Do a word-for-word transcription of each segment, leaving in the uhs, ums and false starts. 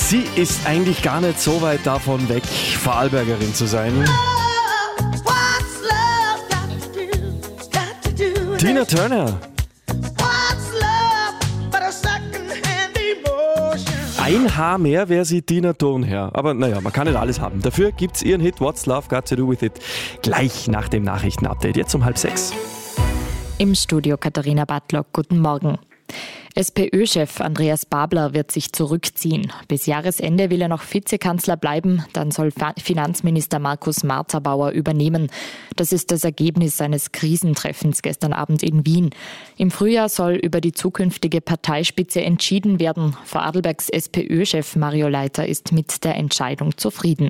Sie ist eigentlich gar nicht so weit davon weg, Vorarlbergerin zu sein. Tina Turner. Ein Haar mehr wäre sie Tina Turner. Aber naja, man kann nicht alles haben. Dafür gibt's ihren Hit What's Love Got to Do With It gleich nach dem Nachrichtenupdate. Jetzt um halb sechs. Im Studio Katharina Bartlock, guten Morgen. SPÖ-Chef Andreas Babler wird sich zurückziehen. Bis Jahresende will er noch Vizekanzler bleiben, dann soll Finanzminister Markus Marterbauer übernehmen. Das ist das Ergebnis seines Krisentreffens gestern Abend in Wien. Im Frühjahr soll über die zukünftige Parteispitze entschieden werden. Vorarlbergs SPÖ-Chef Mario Leiter ist mit der Entscheidung zufrieden.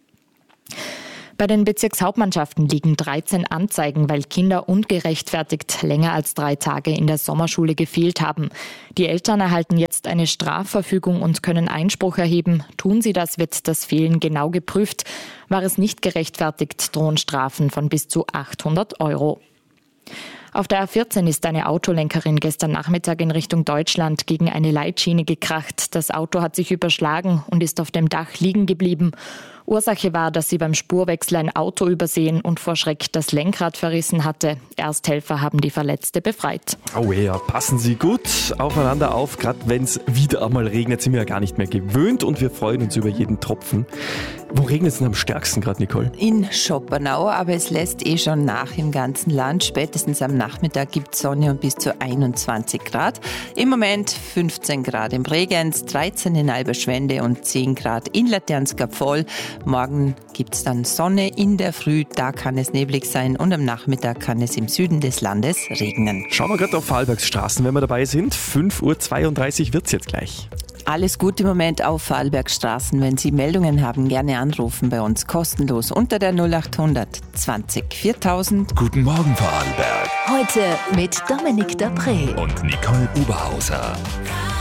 Bei den Bezirkshauptmannschaften liegen dreizehn Anzeigen, weil Kinder ungerechtfertigt länger als drei Tage in der Sommerschule gefehlt haben. Die Eltern erhalten jetzt eine Strafverfügung und können Einspruch erheben. Tun sie das, wird das Fehlen genau geprüft. War es nicht gerechtfertigt, drohen Strafen von bis zu achthundert Euro. Auf der A vierzehn ist eine Autolenkerin gestern Nachmittag in Richtung Deutschland gegen eine Leitschiene gekracht. Das Auto hat sich überschlagen und ist auf dem Dach liegen geblieben. Ursache war, dass sie beim Spurwechsel ein Auto übersehen und vor Schreck das Lenkrad verrissen hatte. Ersthelfer haben die Verletzte befreit. Oh ja, passen Sie gut aufeinander auf. Gerade wenn es wieder einmal regnet, sind wir ja gar nicht mehr gewöhnt und wir freuen uns über jeden Tropfen. Wo regnet es denn am stärksten gerade, Nicole? In Schopenau, aber es lässt eh schon nach im ganzen Land. Spätestens am Nachmittag gibt es Sonne und bis zu einundzwanzig Grad. Im Moment fünfzehn Grad im Bregenz, dreizehn in Alberschwende und zehn Grad in Laternskapvoll. Morgen gibt es dann Sonne in der Früh, da kann es neblig sein und am Nachmittag kann es im Süden des Landes regnen. Schauen wir gerade auf Vorarlbergs Straßen, wenn wir dabei sind. fünf Uhr zweiunddreißig wird es jetzt gleich. Alles gut im Moment auf Vorarlbergs Straßen. Wenn Sie Meldungen haben, gerne anrufen bei uns kostenlos unter der null acht hundert zwanzig viertausend. Guten Morgen Vorarlberg. Heute mit Dominik Dapré Und Nicole Oberhauser.